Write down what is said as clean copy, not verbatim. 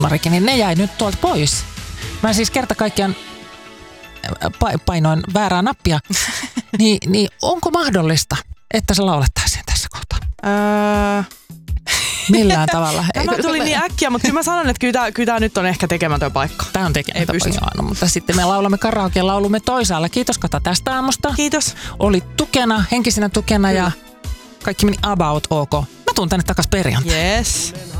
Marikin, niin ne jäi nyt tuolta pois. Mä siis kerta kaikkiaan painoin väärää nappia. Niin onko mahdollista, että sä laulettaisin tässä kohtaa? Millään tavalla. Tämä tuli niin äkkiä, mutta kyllä mä sanon, että kyllä tää nyt on ehkä tekemätön paikka. Tämä on tekemätön paikka, no, mutta sitten me laulamme karaoke-laulumme toisaalla. Kiitos Kata tästä aamusta. Kiitos. Olit tukena, henkisenä tukena ja kaikki meni about ok. Mä tuun tänne takas perjantai. Yes.